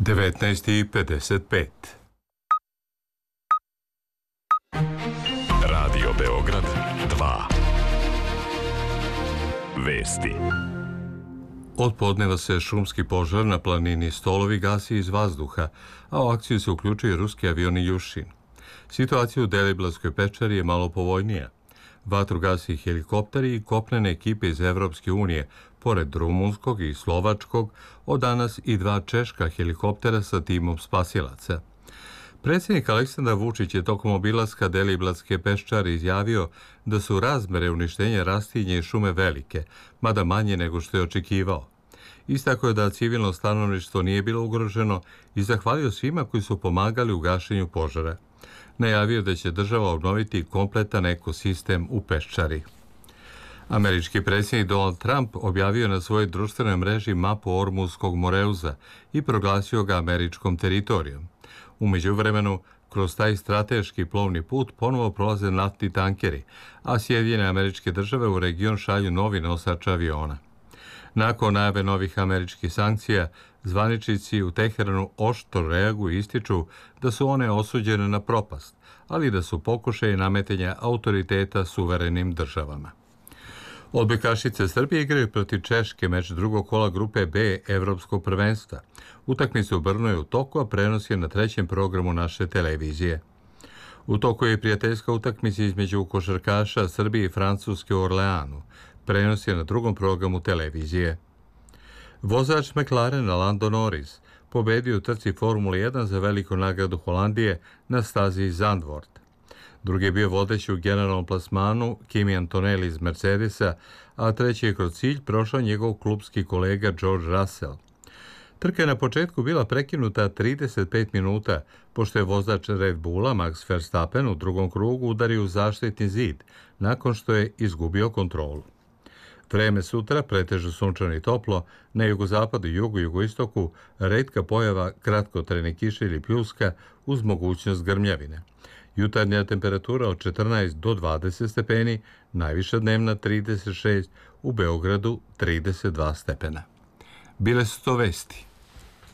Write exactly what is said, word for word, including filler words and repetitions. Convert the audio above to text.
devetnaest i pedeset pet. Radio Beograd dva. Vesti. Od podneva se šumski požar na planini Stolovi gasi iz vazduha, a u akciju se uključuje ruski avion Iljušin. Situacija u Deliblatskoj pečari je malo povoljnija. Vatru gasi helikopteri i kopnene ekipe iz Evropske unije, pored rumunskog i slovačkog, od danas i dva češka helikoptera sa timom spasilaca. Predsjednik Aleksandar Vučić je tokom obilaska Deliblatske peščare izjavio da su razmere uništenja rastinja i šume velike, mada manje nego što je očekivao. Istakao je da civilno stanovništvo nije bilo ugroženo i zahvalio svima koji su pomagali u gašenju požara. Najavio da će država obnoviti kompletan ekosistem u peščari. Američki predsjednik Donald Trump objavio na svojoj društvenoj mreži mapu Ormuzskog moreuza i proglasio ga američkom teritorijom. U međuvremenu, kroz taj strateški plovni put ponovo prolaze naftni tankeri, a Sjedinjene Američke Države u region šalju novi nosač aviona. Nakon najave novih američkih sankcija, zvaničnici u Teheranu oštro reaguju i ističu da su one osuđene na propast, ali da su pokušaji nametanja autoriteta suverenim državama. Odbojkašice Srbije igraju protiv Češke meč drugog kola grupe B Evropskog prvenstva. Utakmica u Brnu je u toku, a prenos je na trećem programu naše televizije. U toku je prijateljska utakmica između košarkaša Srbije i Francuske u Orleanu. Prenos je na drugom programu televizije. Vozač McLarena Lando Norris pobedio u trci Formule jedan za veliku nagradu Holandije na stazi Zandvoort. Drugi je bio vodeći u generalnom plasmanu Kimi Antonelli iz Mercedesa, a treći je kroz cilj prošao njegov klubski kolega George Russell. Trka je na početku bila prekinuta trideset pet minuta, pošto je vozač Red Bulla Max Verstappen u drugom krugu udario u zaštitni zid, nakon što je izgubio kontrolu. Vreme sutra pretežno sunčano i toplo, na jugozapadu i jugu i jugoistoku retka pojava kratkotrajne kiše ili pljuska uz mogućnost grmljavine. Jutarnja temperatura od četrnaest do dvadeset stepeni, najviša dnevna trideset šest, u Beogradu trideset dva stepena. Bile su to vesti.